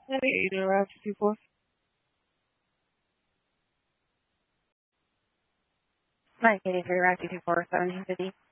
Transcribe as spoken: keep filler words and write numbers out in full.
Hey, you doing Route two four? nine eighty-three, Route two four, seventeen fifty.